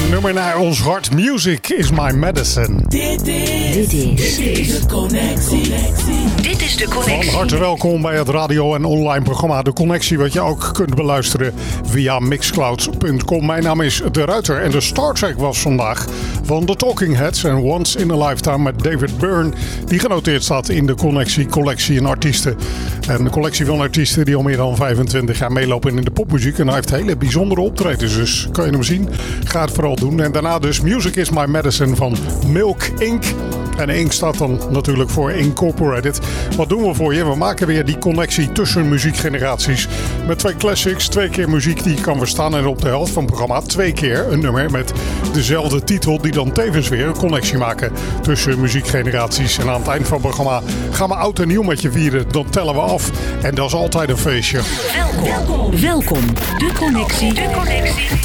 Nummer naar ons hart. Music is my medicine. Dit is de Connectie. Dit is de Connectie. Van harte welkom bij het radio- en online programma De Connectie, wat je ook kunt beluisteren via mixcloud.com. Mijn naam is De Ruiter en de Star Trek was vandaag van The Talking Heads en Once in a Lifetime met David Byrne, die genoteerd staat in de Connectie collectie en artiesten. En de collectie van artiesten die al meer dan 25 jaar meelopen in de popmuziek. En hij heeft hele bijzondere optredens, dus kan je hem zien? Ga het vooral doen. En daarna dus Music is my medicine van Milk Inc. En Inc staat dan natuurlijk voor Incorporated. Wat doen we voor je? We maken weer die connectie tussen muziekgeneraties. Met 2 classics, 2 keer muziek die je kan verstaan. En op de helft van het programma 2 keer een nummer met dezelfde titel. Die dan tevens weer een connectie maken tussen muziekgeneraties. En aan het eind van het programma gaan we oud en nieuw met je vieren. Dan tellen we af. En dat is altijd een feestje. Welkom. De Connectie.